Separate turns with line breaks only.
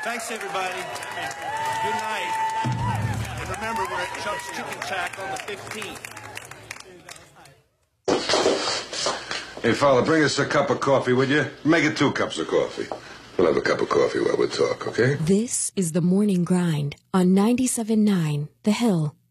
Thanks, everybody. Good night. And remember, we're at Chuck's Chicken Shack on the 15th.
Hey, fella, bring us a cup of coffee, would you? Make it 2 cups of coffee. We'll have a cup of coffee while we talk, okay?
This is The Morning Grind on 97.9 The Hill.